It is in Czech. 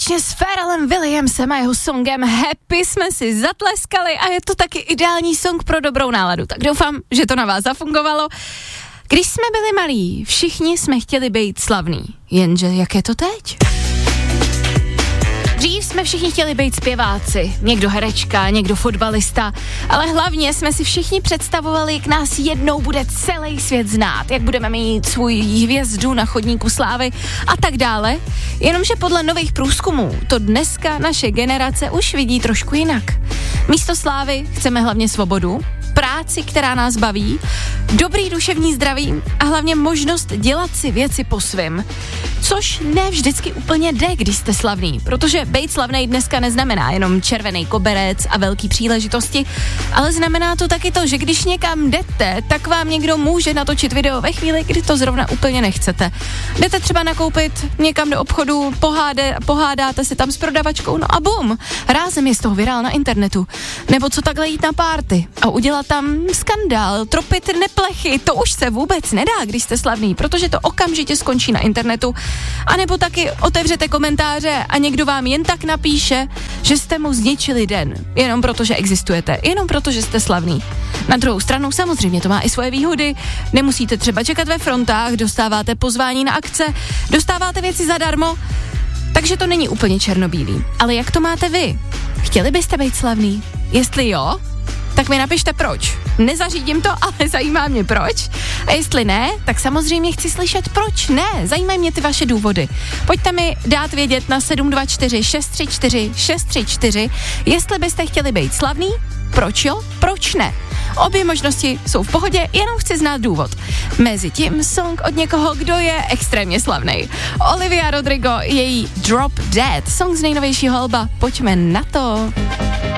společně s Pharrellem Williamsem a jeho songem Happy jsme si zatleskali a je to taky ideální song pro dobrou náladu. Tak doufám, že to na vás zafungovalo. Když jsme byli malí, všichni jsme chtěli být slavní, jenže jak je to teď? Dřív jsme všichni chtěli být zpěváci, někdo herečka, někdo fotbalista, ale hlavně jsme si všichni představovali, jak nás jednou bude celý svět znát, jak budeme mít svůj hvězdu na chodníku slávy a tak dále. Jenomže podle nových průzkumů to dneska naše generace už vidí trošku jinak. Místo slávy chceme hlavně svobodu, práci, která nás baví, dobrý duševní zdraví a hlavně možnost dělat si věci po svém. Což ne vždycky úplně jde, když jste slavný, protože být slavnej dneska neznamená jenom červený koberec a velký příležitosti, ale znamená to taky to, že když někam jdete, tak vám někdo může natočit video ve chvíli, kdy to zrovna úplně nechcete. Jdete třeba nakoupit někam do obchodu, pohádáte se tam s prodavačkou, no a bum, rázem je z toho virál na internetu. Nebo co takhle jít na párty a udělat tam skandál, tropit neplechy, to už se vůbec nedá, když jste slavný, protože to okamžitě skončí na internetu. A nebo taky otevřete komentáře a někdo vám jen tak napíše, že jste mu zničili den, jenom proto, že existujete, jenom proto, že jste slavný. Na druhou stranu samozřejmě to má i svoje výhody, nemusíte třeba čekat ve frontách, dostáváte pozvání na akce, dostáváte věci zadarmo, takže to není úplně černobílý. Ale jak to máte vy? Chtěli byste být slavný? Jestli jo, tak mi napište proč. Nezařídím to, ale zajímá mě proč. A jestli ne, tak samozřejmě chci slyšet proč ne. Zajímají mě ty vaše důvody. Pojďte mi dát vědět na 724 634 634, jestli byste chtěli být slavný, proč jo, proč ne. Obě možnosti jsou v pohodě, jenom chci znát důvod. Mezitím song od někoho, kdo je extrémně slavnej. Olivia Rodrigo, její Drop Dead, song z nejnovějšího alba. Pojďme na to.